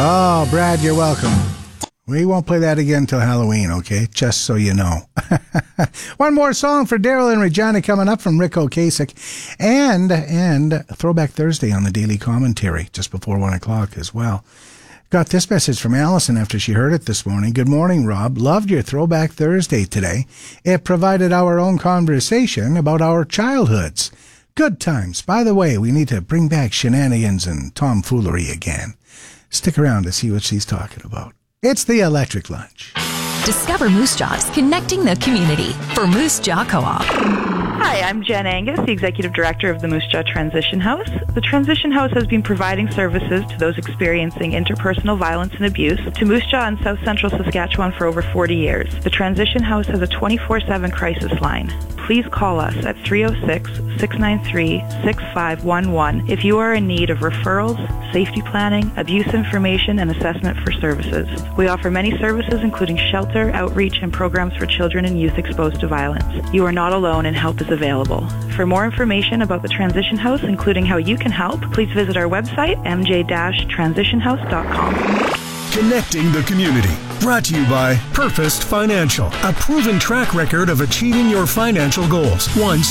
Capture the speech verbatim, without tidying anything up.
Oh, Brad, you're welcome. We won't play that again until Halloween, okay? Just so you know. One more song for Daryl and Regina coming up from Rick Ocasek. And, and Throwback Thursday on the Daily Commentary just before one o'clock as well. Got this message from Allison after she heard it this morning. Good morning, Rob. Loved your Throwback Thursday today. It provided our own conversation about our childhoods. Good times. By the way, we need to bring back shenanigans and tomfoolery again. Stick around to see what she's talking about. It's the Electric Lunch. Discover Moose Jaw's connecting the community for Moose Jaw Co-op. Hi, I'm Jen Angus, the Executive Director of the Moose Jaw Transition House. The Transition House has been providing services to those experiencing interpersonal violence and abuse to Moose Jaw and South Central Saskatchewan for over forty years. The Transition House has a twenty-four seven crisis line. Please call us at three oh six, six nine three, six five one one if you are in need of referrals, safety planning, abuse information, and assessment for services. We offer many services including shelter, outreach, and programs for children and youth exposed to violence. You are not alone and help is available. For more information about the Transition House, including how you can help, please visit our website, m j dash transition house dot com. Connecting the community. Brought to you by Purposed Financial, a proven track record of achieving your financial goals. One